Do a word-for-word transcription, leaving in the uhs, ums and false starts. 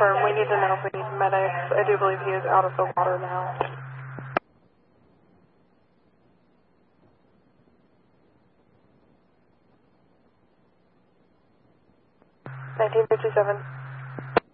confirm. We need to know if we need medics. I do believe he is out of the water now. nineteen fifty-seven.